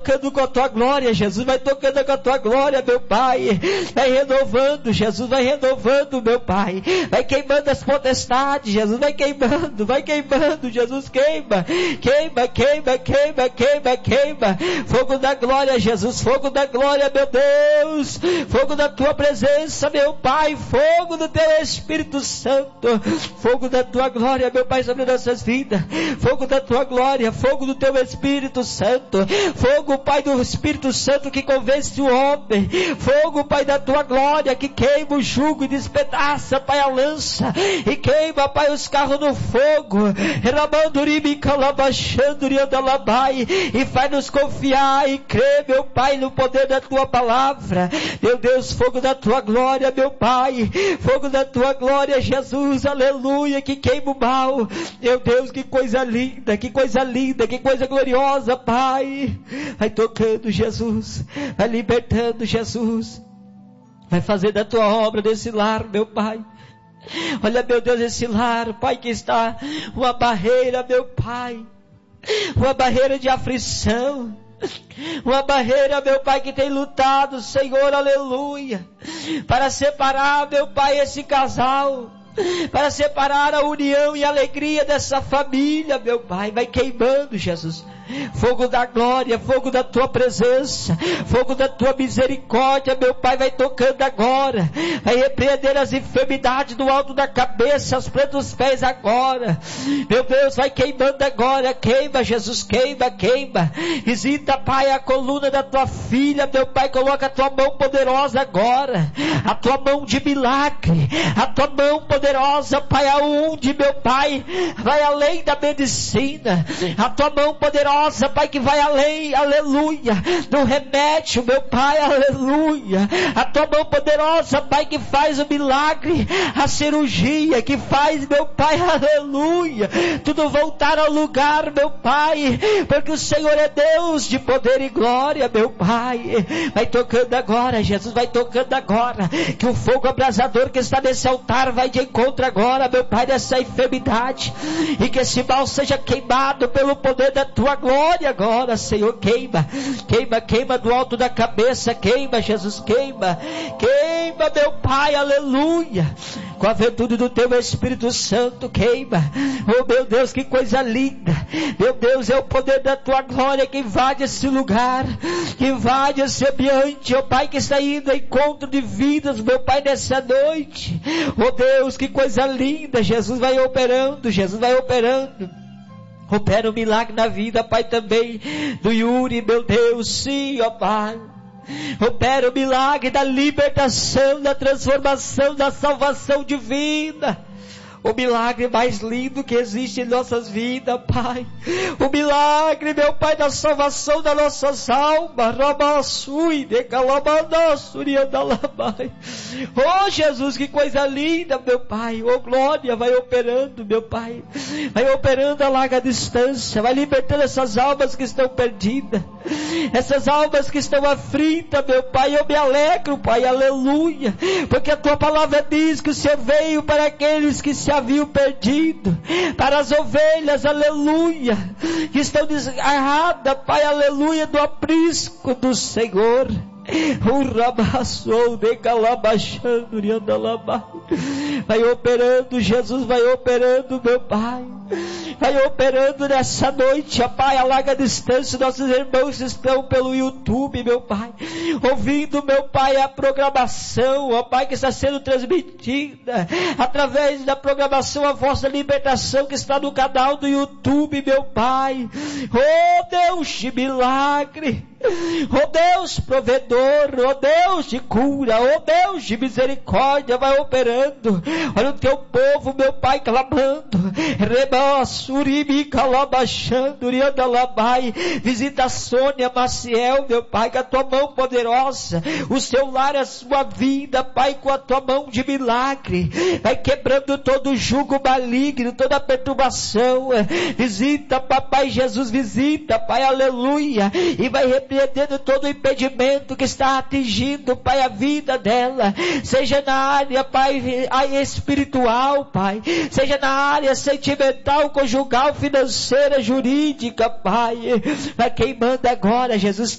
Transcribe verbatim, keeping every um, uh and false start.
tocando com a tua glória, Jesus, vai tocando com a tua glória, meu Pai, vai renovando, Jesus, vai renovando, meu Pai, vai queimando as potestades, Jesus, vai queimando, vai queimando, Jesus, queima, queima, queima, queima, queima, queima, fogo da glória, Jesus, fogo da glória, meu Deus, fogo da tua presença, meu Pai, fogo do teu Espírito Santo, fogo da tua glória, meu Pai, sobre nossas vidas, fogo da tua glória, fogo do teu Espírito Santo, fogo, Pai, do Espírito Santo que convence o homem, fogo, Pai, da tua glória que queima o jugo e despedaça, Pai, a lança, e queima, Pai, os carros no fogo, e faz-nos confiar e crer, meu Pai, no poder da tua palavra, meu Deus, fogo da tua glória, meu Pai, fogo da tua glória, Jesus, aleluia, que queima o mal, meu Deus, que coisa linda, que coisa linda, que coisa gloriosa, Pai, vai tocando, Jesus, vai libertando, Jesus, vai fazer da tua obra desse lar, meu Pai. Olha, meu Deus, esse lar, Pai, que está uma barreira, meu Pai, uma barreira de aflição, uma barreira, meu Pai, que tem lutado, Senhor, aleluia, para separar, meu Pai, esse casal, para separar a união e a alegria dessa família, meu Pai, vai queimando, Jesus, fogo da glória, fogo da tua presença, fogo da tua misericórdia, meu Pai, vai tocando agora, vai repreender as enfermidades do alto da cabeça, aos pés dos pés agora, meu Deus, vai queimando agora, queima, Jesus, queima, queima, visita, Pai, a coluna da tua filha, meu Pai, coloca a tua mão poderosa agora, a tua mão de milagre, a tua mão poderosa, Pai, aonde, meu Pai, vai além da medicina, a tua mão poderosa, Pai, que vai além, aleluia, do remédio, meu Pai, aleluia, a tua mão poderosa, Pai, que faz o milagre, a cirurgia, que faz, meu Pai, aleluia, tudo voltar ao lugar, meu Pai, porque o Senhor é Deus de poder e glória, meu Pai, vai tocando agora, Jesus, vai tocando agora, que o fogo abrasador que está nesse altar vai de encontro agora, meu Pai, dessa enfermidade, e que esse mal seja queimado pelo poder da tua glória, glória agora, Senhor, queima, queima, queima do alto da cabeça, queima, Jesus, queima, queima, meu Pai, aleluia, com a virtude do teu Espírito Santo, queima, oh meu Deus, que coisa linda, meu Deus, é o poder da tua glória que invade esse lugar, que invade esse ambiente, oh Pai, que está indo ao encontro de vidas, meu Pai, nessa noite, oh Deus, que coisa linda, Jesus vai operando, Jesus vai operando, opera um milagre na vida, Pai, também do Yuri, meu Deus, sim, ó Pai, opera o milagre da libertação, da transformação, da salvação divina, o milagre mais lindo que existe em nossas vidas, Pai, o milagre, meu Pai, da salvação das nossas almas, Ramassui, Decalamandassuriandalabai, oh Jesus, que coisa linda, meu Pai, oh glória, vai operando, meu Pai, vai operando a larga distância, vai libertando essas almas que estão perdidas, essas almas que estão aflitas, meu Pai, eu me alegro, Pai, aleluia, porque a tua palavra diz que o Senhor veio para aqueles que se haviam perdido, para as ovelhas, aleluia, que estão desgarradas, Pai, aleluia, do aprisco do Senhor. Vai operando, Jesus, vai operando, meu Pai, vai operando nessa noite, ó Pai, a larga distância, nossos irmãos estão pelo YouTube, meu Pai, ouvindo, meu Pai, a programação, ó Pai, que está sendo transmitida, através da programação, a vossa libertação, que está no canal do YouTube, meu Pai, oh Deus de milagre, oh Deus provedor, oh Deus de cura, oh Deus de misericórdia, vai operando, olha o teu povo, meu Pai, clamando, visita a Sônia Maciel, meu Pai, com a tua mão poderosa, o seu lar, a sua vida, Pai, com a tua mão de milagre, vai quebrando todo o jugo maligno, toda a perturbação, visita, Papai Jesus, visita, Pai, aleluia, e vai repreendendo todo o impedimento que está atingindo, Pai, a vida dela, seja na área, Pai, espiritual, Pai, seja na área sentimental, conjugal, financeira, jurídica, Pai, vai queimando agora, Jesus,